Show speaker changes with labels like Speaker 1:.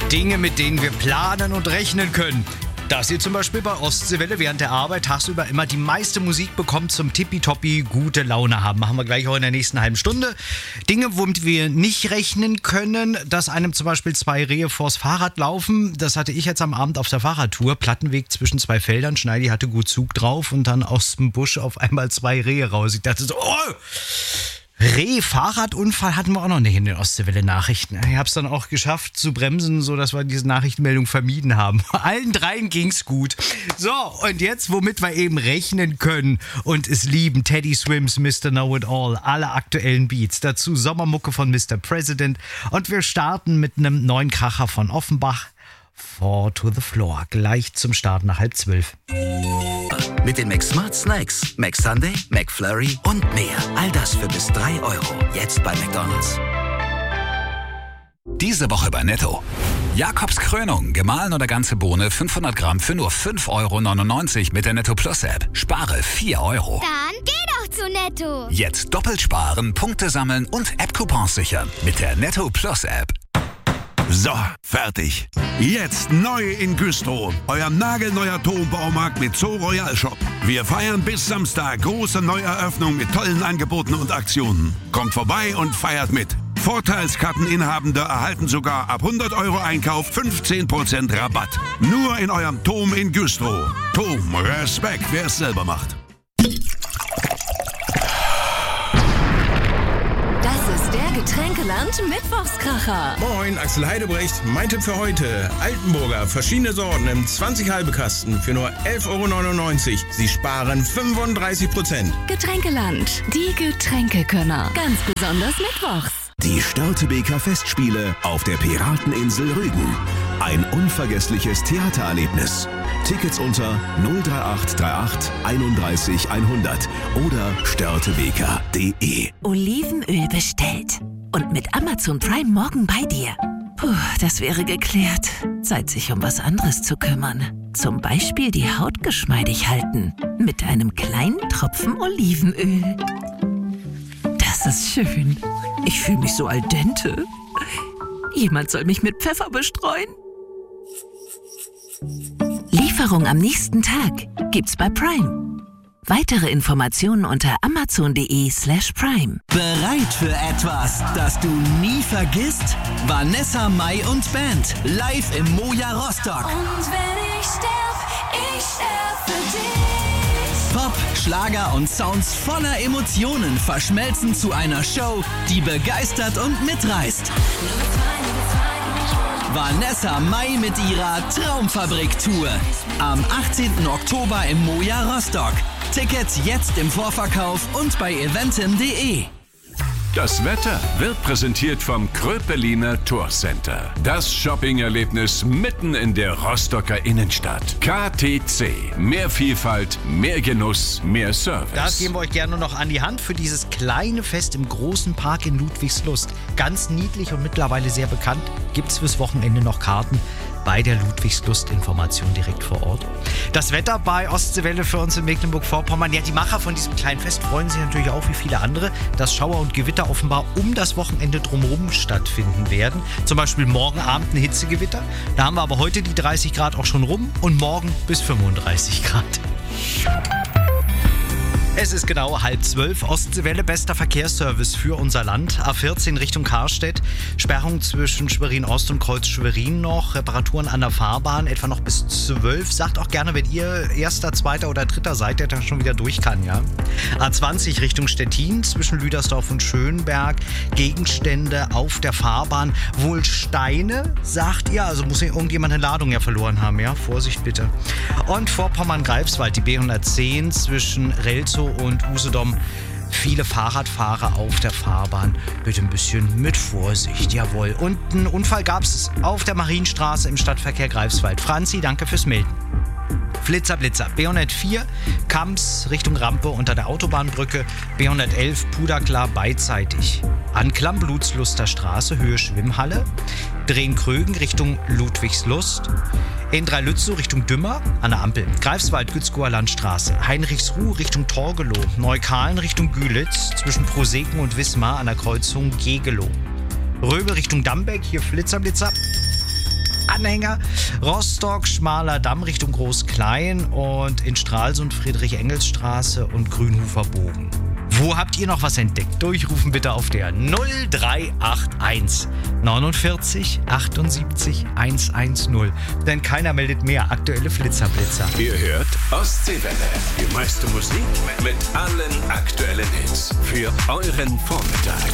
Speaker 1: Dinge, mit denen wir planen und rechnen können. Dass ihr zum Beispiel bei Ostseewelle während der Arbeit tagsüber immer die meiste Musik bekommt zum tippitoppi gute Laune haben. Machen wir gleich auch in der nächsten halben Stunde. Dinge, womit wir nicht rechnen können, dass einem zum Beispiel 2 Rehe vors Fahrrad laufen. Das hatte ich jetzt am Abend auf der Fahrradtour. Plattenweg zwischen 2 Feldern. Schneidi hatte gut Zug drauf und dann aus dem Busch auf einmal 2 Rehe raus. Ich dachte so, oh! Reh-Fahrradunfall hatten wir auch noch nicht in den Ostseewelle-Nachrichten. Ich habe es dann auch geschafft zu bremsen, sodass wir diese Nachrichtenmeldung vermieden haben. Allen dreien ging's gut. So, und jetzt, womit wir eben rechnen können und es lieben, Teddy Swims, Mr. Know-It-All, alle aktuellen Beats. Dazu Sommermucke von Mr. President und wir starten mit einem neuen Kracher von Offenbach. Four to the Floor, gleich zum Start nach 11:30.
Speaker 2: Mit den McSmart Snacks, McSunday, McFlurry und mehr. All das für bis 3 €. Jetzt bei McDonald's.
Speaker 3: Diese Woche bei Netto. Jakobs Krönung, gemahlen oder ganze Bohne, 500 Gramm für nur 5,99 € mit der Netto Plus App. Spare 4 €.
Speaker 4: Dann geh doch zu Netto.
Speaker 3: Jetzt doppelt sparen, Punkte sammeln und App-Coupons sichern mit der Netto Plus App.
Speaker 5: So, fertig. Jetzt neu in Güstrow. Euer nagelneuer Turmbaumarkt mit Zoo Royal Shop. Wir feiern bis Samstag große Neueröffnung mit tollen Angeboten und Aktionen. Kommt vorbei und feiert mit. Vorteilskarteninhabende erhalten sogar ab 100 € Einkauf 15% Rabatt. Nur in eurem Tom in Güstrow. Tom, Respekt, wer es selber macht.
Speaker 6: Getränkeland Mittwochskracher.
Speaker 7: Moin, Axel Heidebrecht. Mein Tipp für heute. Altenburger, verschiedene Sorten im 20 halbe Kasten für nur 11,99 €. Sie sparen 35%.
Speaker 6: Getränkeland, die Getränkekönner. Ganz besonders mittwochs.
Speaker 8: Die Störtebeker Festspiele auf der Pirateninsel Rügen. Ein unvergessliches Theatererlebnis. Tickets unter 03838 31 100 oder störtebeker.de.
Speaker 9: Olivenöl bestellt. Und mit Amazon Prime morgen bei dir. Puh, das wäre geklärt. Zeit, sich um was anderes zu kümmern. Zum Beispiel die Haut geschmeidig halten. Mit einem kleinen Tropfen Olivenöl. Das ist schön. Ich fühle mich so al dente. Jemand soll mich mit Pfeffer bestreuen. Lieferung am nächsten Tag gibt's bei Prime. Weitere Informationen unter amazon.de/prime.
Speaker 10: Bereit für etwas, das du nie vergisst? Vanessa Mai und Band live im Moja Rostock.
Speaker 11: Und wenn ich sterb für dich.
Speaker 10: Pop, Schlager und Sounds voller Emotionen verschmelzen zu einer Show, die begeistert und mitreißt. Vanessa Mai mit ihrer Traumfabrik-Tour. Am 18. Oktober im Moja Rostock. Tickets jetzt im Vorverkauf und bei eventim.de.
Speaker 12: Das Wetter wird präsentiert vom Kröpeliner Tourcenter. Das Shopping-Erlebnis mitten in der Rostocker Innenstadt. KTC. Mehr Vielfalt, mehr Genuss, mehr Service.
Speaker 1: Das geben wir euch gerne noch an die Hand für dieses kleine Fest im großen Park in Ludwigslust. Ganz niedlich und mittlerweile sehr bekannt. Gibt's fürs Wochenende noch Karten bei der Ludwigslust-Information direkt vor Ort. Das Wetter bei Ostseewelle für uns in Mecklenburg-Vorpommern. Ja, die Macher von diesem kleinen Fest freuen sich natürlich auch wie viele andere, dass Schauer und Gewitter offenbar um das Wochenende drumherum stattfinden werden. Zum Beispiel morgen Abend ein Hitzegewitter. Da haben wir aber heute die 30 Grad auch schon rum und morgen bis 35 Grad. Es ist genau 11:30. Ostseewelle, bester Verkehrsservice für unser Land. A14 Richtung Karstedt. Sperrung zwischen Schwerin-Ost und Kreuz Schwerin noch. Reparaturen an der Fahrbahn, etwa noch bis 12. Sagt auch gerne, wenn ihr Erster, Zweiter oder Dritter seid, der dann schon wieder durch kann, ja. A20 Richtung Stettin zwischen Lüdersdorf und Schönberg. Gegenstände auf der Fahrbahn. Wohl Steine, sagt ihr. Also muss hier irgendjemand eine Ladung ja verloren haben, ja. Vorsicht bitte. Und Vorpommern-Greifswald, die B110 zwischen Relzow und Usedom. Viele Fahrradfahrer auf der Fahrbahn. Bitte ein bisschen mit Vorsicht, jawohl. Und einen Unfall gab es auf der Marienstraße im Stadtverkehr Greifswald. Franzi, danke fürs Melden. Flitzer, Blitzer. B104, Kamps Richtung Rampe unter der Autobahnbrücke. B111, Puderklar beidseitig. Anklam, Blutsluster Straße, Höhe Schwimmhalle. Drehen-Krögen Richtung Ludwigslust. N3 Lützow Richtung Dümmer an der Ampel. Greifswald, Gützkower Landstraße. Heinrichsruh Richtung Torgelow. Neukalen Richtung Gülitz zwischen Proseken und Wismar an der Kreuzung Gegelow. Röbe Richtung Dambeck, hier Flitzer, Blitzer. Anhänger. Rostock, Schmaler Damm Richtung Groß-Klein und in Stralsund Friedrich-Engels-Straße und Grünhofer Bogen. Wo habt ihr noch was entdeckt? Durchrufen bitte auf der 0381 49 78 110. Denn keiner meldet mehr aktuelle Flitzer-Blitzer.
Speaker 12: Ihr hört Ostseewelle. Die meiste Musik mit allen aktuellen Hits für euren Vormittag.